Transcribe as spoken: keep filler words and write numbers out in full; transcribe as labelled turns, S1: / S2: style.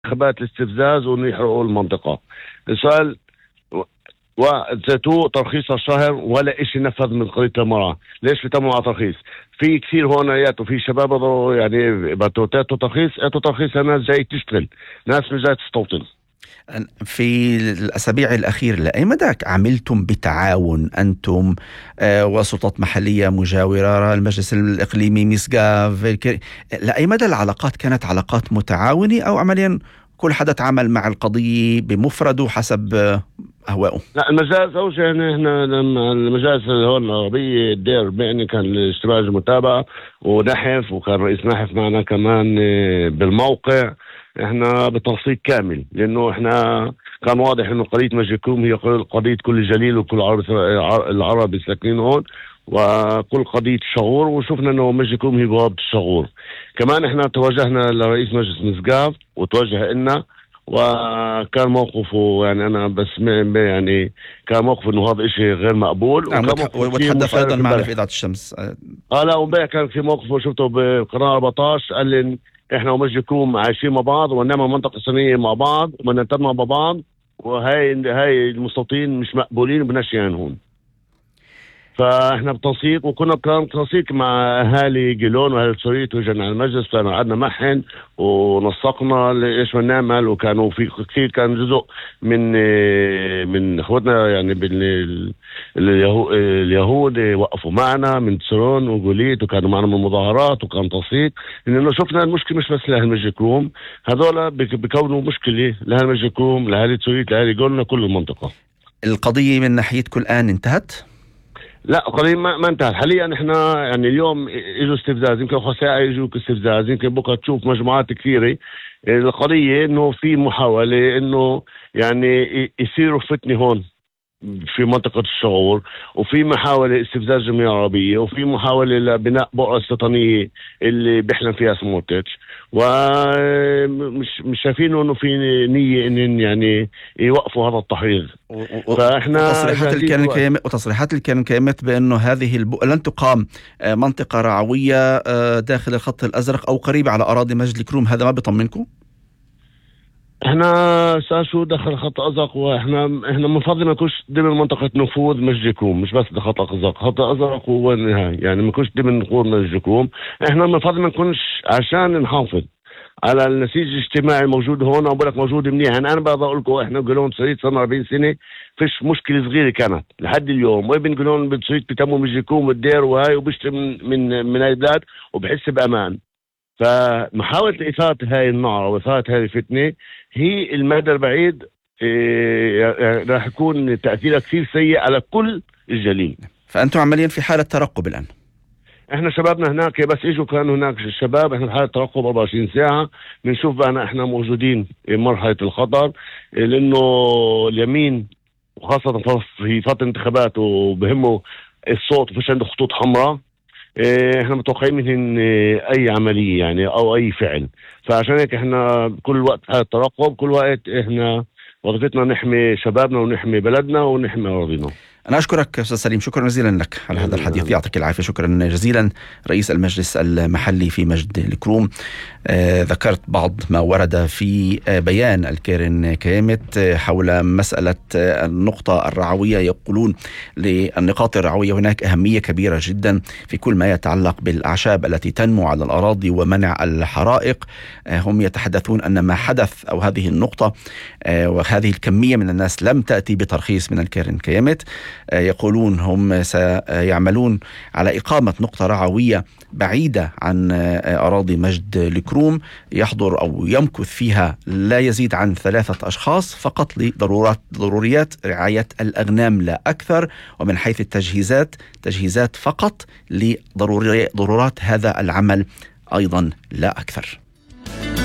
S1: انتخابات الاستفزاز ويحرقوا المنطقة. السؤال وزيتو ترخيص الشهر ولا إشي نفذ من قضية المرأة. ليش بتموا على ترخيص؟ في كثير هونيات وفي شباب بدو يعني بدو تاتوا ترخيص، اتوا ترخيص ناس جاي تشتغل، ناس مش جاي تستوطن.
S2: في الأسابيع الأخيرة لأي مدى عملتم بتعاون أنتم آه وسلطات محلية مجاورة، المجلس الإقليمي مسقاف، لأي مدى العلاقات كانت علاقات متعاونة أو عمليا كل حدا تعامل مع القضية بمفرده حسب أهوائه؟
S1: لا، المجالس أول شيء إحنا لما المجالس هون العربية الدير بأني كان الاجتماع المتابعة ونحف، وكان رئيس نحف معنا كمان بالموقع. احنا بتنسيق كامل، لانه احنا كان واضح انه قضيه مجدكم هي قضيه كل الجليل وكل العرب الساكنين هون، وكل قضيه الشغور، وشفنا انه مجدكم هي بوابه الشغور. كمان احنا توجهنا لرئيس مجلس مسقاف وتوجه لنا، وكان موقفه يعني انا بس يعني كان موقف انه هذا اشي غير مقبول.
S2: نعم، وتحدث ايضا معنا في اذاعه الشمس.
S1: اه لا، وامبارح كان في موقف شفته بقناه أربعة عشر، قال لي احنا ومجدكم عايشين مع بعض ونعمل منطقه صينيه مع بعض وننتمع مع بعض، وهاي هاي المستوطنين مش مقبولين وبناش هون. فاحنا بتنسيق، وكنا بتنسيق مع اهالي جيلون واهالي سوريت، وجينا على المجلس قعدنا معهم ونسقنا ايش بدنا نعمل، وكانوا في كثير كان جزء من من اخوتنا يعني اليهود وقفوا معنا من تسرون وجوليت، وكانوا معنا من المظاهرات، وكان تنسيق لانه شفنا المشكله مش بس لاهل مجدكم، هذول بيكونوا مشكله لاهل مجدكم، لاهالي سوريت، لاهالي جولنا، كل المنطقه.
S2: القضيه من ناحيتكم الان انتهت؟
S1: لا، قضية ما, ما انتهت حاليا. احنا يعني اليوم اجوا استفزاز، يمكن خمس ساعة يجوا استفزاز، يمكن بكره تشوف مجموعات كثيرة. القضية انه في محاولة انه يعني يصيروا فتنة هون في منطقة الشغور، وفي محاولة استفزاز جمعية عربية، وفي محاولة لبناء بؤرة استيطانية اللي بيحلم فيها سموتريتش، ومش مش شايفين انه في نية ان يعني يوقفوا هذا التحريض.
S2: فاحنا وتصريحات الكيان الكيامات وتصريحات الكيان الكيامات بانه هذه البؤرة لن تقام منطقة رعوية داخل الخط الازرق او قريبة على اراضي مجد الكروم، هذا ما بيطمنكم؟
S1: احنا شو دخل خط ازرق، واحنا احنا من فضل ما نكونش ضمن منطقه نفوذ مجدكم، مش بس خط ازرق، خط ازرق هو النهايه، يعني ما نكونش ضمن نفوذ مجدكم. احنا من فضل ما نكونش عشان نحافظ على النسيج الاجتماعي الموجود هون، او بقولك موجود منيح. انا انا بقدر اقول لكم احنا بقولون سعيد صار أربعين سنه فيش مشكله صغيره كانت لحد اليوم، وابن قولون بسعيد بتموا مجدكم والدير وهاي، وبيشتري من من من هاي البلاد وبحس بامان. فمحاولة إثارة هاي النعرة وإثارة هاي الفتنة هي المدى البعيد إيه راح يكون تأثيرها كثير سيء على كل الجليل.
S2: فأنتم عمليا في حالة ترقب الآن؟
S1: احنا شبابنا هناك بس اجوا كانوا هناك الشباب، احنا في حالة ترقب أربعة وعشرين ساعة، بنشوف بقى احنا موجودين مرحلة الخطر، لأنه اليمين وخاصة في فترة انتخابات وبهمه الصوت وفيش عنده خطوط حمراء، احنا متوقعين منهم اي عملية يعني او اي فعل. فعشان هيك احنا كل وقت حالة ترقب، كل وقت احنا وظيفتنا نحمي شبابنا ونحمي بلدنا ونحمي أراضينا.
S2: أنا أشكرك أستاذ سليم، شكرا جزيلا لك على هذا الحديث، يعطيك العافية. شكرا جزيلا رئيس المجلس المحلي في مجد الكروم. آه ذكرت بعض ما ورد في آه بيان الكيرن كيامت آه حول مسألة آه النقطة الرعوية. يقولون للنقاط الرعوية هناك أهمية كبيرة جدا في كل ما يتعلق بالأعشاب التي تنمو على الأراضي ومنع الحرائق. آه هم يتحدثون أن ما حدث أو هذه النقطة آه وهذه الكمية من الناس لم تأتي بترخيص من الكيرن كيامت. يقولون هم سيعملون على إقامة نقطة رعوية بعيدة عن أراضي مجد الكروم يحضر أو يمكث فيها لا يزيد عن ثلاثة أشخاص فقط لضرورات ضروريات رعاية الأغنام لا أكثر، ومن حيث التجهيزات تجهيزات فقط لضرورات هذا العمل أيضا لا أكثر.